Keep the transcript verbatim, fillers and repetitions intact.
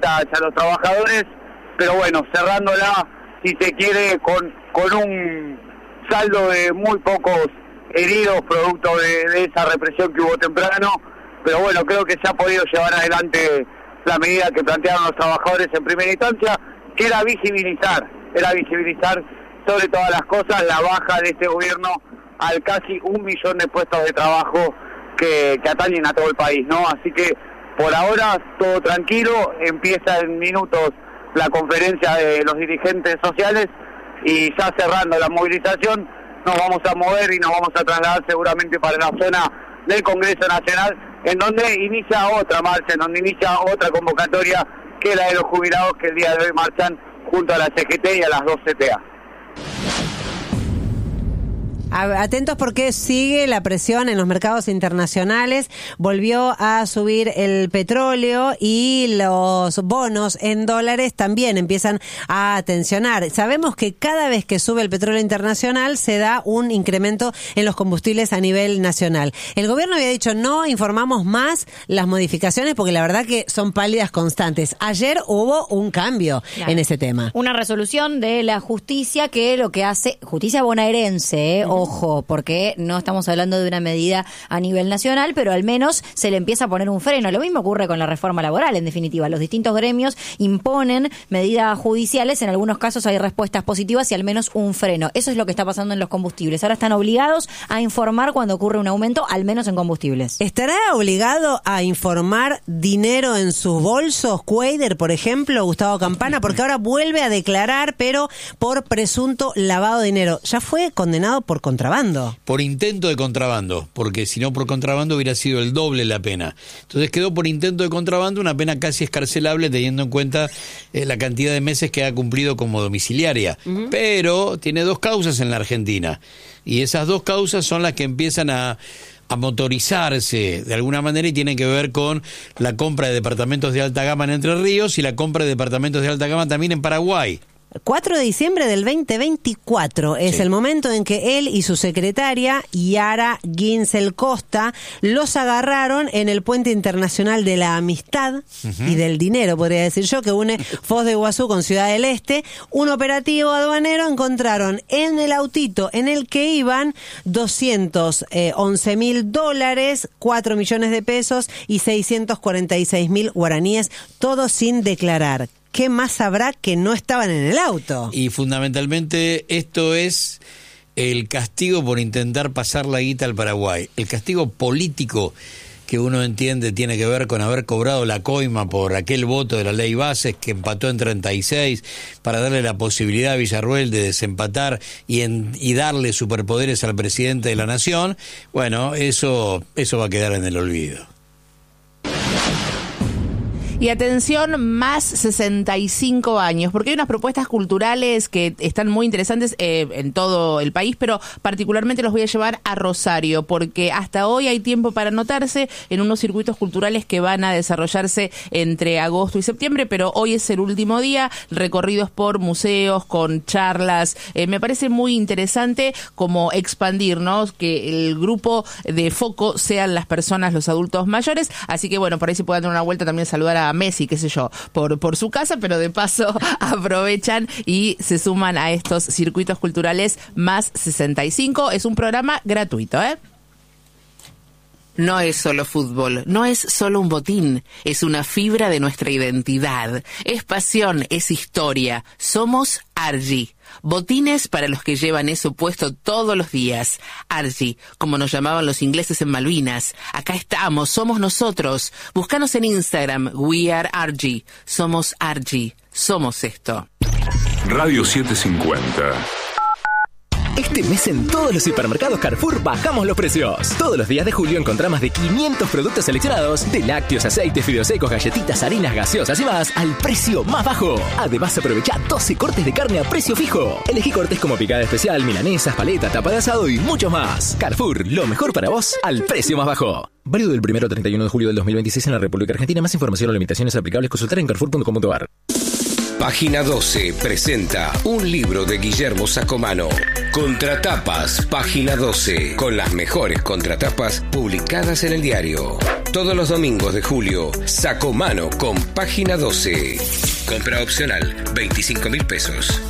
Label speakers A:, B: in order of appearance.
A: violenta hacia los trabajadores, pero bueno, cerrándola, si se quiere, con, con un saldo de muy pocos heridos producto de, de esa represión que hubo temprano, pero bueno, creo que se ha podido llevar adelante la medida que plantearon los trabajadores en primera instancia, que era visibilizar, era visibilizar sobre todas las cosas la baja de este gobierno al casi un millón de puestos de trabajo que, que atañen a todo el país, ¿no? Así que por ahora todo tranquilo, empieza en minutos la conferencia de los dirigentes sociales y ya cerrando la movilización nos vamos a mover y nos vamos a trasladar seguramente para la zona del Congreso Nacional, en donde inicia otra marcha, en donde inicia otra convocatoria que es la de los jubilados que el día de hoy marchan junto a la C G T y a las dos C T A.
B: Atentos porque sigue la presión en los mercados internacionales, volvió a subir el petróleo y los bonos en dólares también empiezan a tensionar. Sabemos que cada vez que sube el petróleo internacional se da un incremento en los combustibles a nivel nacional. El gobierno había dicho no informamos más las modificaciones porque la verdad que son pálidas constantes. Ayer hubo un cambio claro. en ese tema.
C: Una resolución de la justicia que lo que hace, justicia bonaerense, ¿eh? Uh-huh. Ojo, porque no estamos hablando de una medida a nivel nacional, pero al menos se le empieza a poner un freno. Lo mismo ocurre con la reforma laboral, en definitiva. Los distintos gremios imponen medidas judiciales, en algunos casos hay respuestas positivas y al menos un freno. Eso es lo que está pasando en los combustibles. Ahora están obligados a informar cuando ocurre un aumento, al menos en combustibles.
B: ¿Estará obligado a informar dinero en sus bolsos, Cuader, por ejemplo, Gustavo Campana? Porque ahora vuelve a declarar, pero por presunto lavado de dinero. Ya fue condenado por contrabando.
D: Por intento de contrabando, porque si no por contrabando hubiera sido el doble la pena. Entonces quedó por intento de contrabando, una pena casi escarcelable teniendo en cuenta eh, la cantidad de meses que ha cumplido como domiciliaria. Uh-huh. Pero tiene dos causas en la Argentina, y esas dos causas son las que empiezan a a motorizarse de alguna manera y tienen que ver con la compra de departamentos de alta gama en Entre Ríos y la compra de departamentos de alta gama también en Paraguay.
B: cuatro de diciembre del veinte veinticuatro es sí. el momento en que él y su secretaria, Yara Ginsel Costa, los agarraron en el puente internacional de la amistad uh-huh. y del dinero, podría decir yo, que une Foz de Iguazú con Ciudad del Este. Un operativo aduanero encontraron en el autito en el que iban doscientos once mil dólares, cuatro millones de pesos y seiscientos cuarenta y seis mil guaraníes, todo sin declarar. ¿Qué más habrá que no estaban en el auto?
D: Y fundamentalmente esto es el castigo por intentar pasar la guita al Paraguay. El castigo político que uno entiende tiene que ver con haber cobrado la coima por aquel voto de la ley Bases que empató en treinta y seis para darle la posibilidad a Villarruel de desempatar y, en, y darle superpoderes al presidente de la nación. Bueno, eso, eso va a quedar en el olvido.
E: Y atención, más sesenta y cinco años, porque hay unas propuestas culturales que están muy interesantes eh, en todo el país, pero particularmente los voy a llevar a Rosario, porque hasta hoy hay tiempo para anotarse en unos circuitos culturales que van a desarrollarse entre agosto y septiembre, pero hoy es el último día, recorridos por museos, con charlas. Eh, me parece muy interesante como expandir, ¿no? Que el grupo de foco sean las personas, los adultos mayores, así que bueno, por ahí se pueden dar una vuelta, también saludar a Messi, qué sé yo, por, por su casa, pero de paso aprovechan y se suman a estos circuitos culturales más sesenta y cinco. Es un programa gratuito, ¿eh?
F: No es solo fútbol, no es solo un botín, es una fibra de nuestra identidad, es pasión, es historia. Somos Argy. Botines para los que llevan eso puesto todos los días. Argy, como nos llamaban los ingleses en Malvinas. Acá estamos, somos nosotros. Búscanos en Instagram, We Are Argy. Somos Argy, somos esto.
G: Radio setecientos cincuenta.
H: Este mes en todos los supermercados Carrefour bajamos los precios. Todos los días de julio encontrá más de quinientos productos seleccionados, de lácteos, aceites, fideos secos, galletitas, harinas, gaseosas y más, al precio más bajo. Además, aprovecha doce cortes de carne a precio fijo. Elegí cortes como picada especial, milanesas, paleta, tapa de asado y mucho más. Carrefour, lo mejor para vos al precio más bajo. Válido del primero al treinta y uno de julio del dos mil veintiséis en la República Argentina. Más información o limitaciones aplicables consultar en carrefour punto com punto a r.
I: Página doce presenta un libro de Guillermo Sacomano. Contratapas, Página doce, con las mejores contratapas publicadas en el diario. Todos los domingos de julio, Sacomano con Página doce. Compra opcional, veinticinco mil pesos.